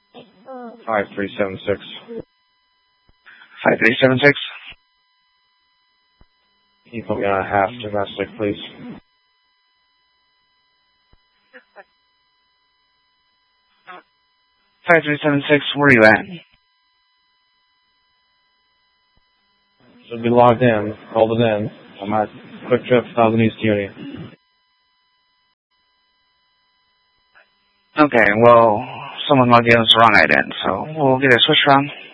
5376. 5376. Can you put me on a half domestic, please? 5376, where are you at? Should be logged in. Called it in. I'm at Quick Trip, Thousand East Union. Okay, well, someone logged in with the wrong ident, so we'll get it switched around.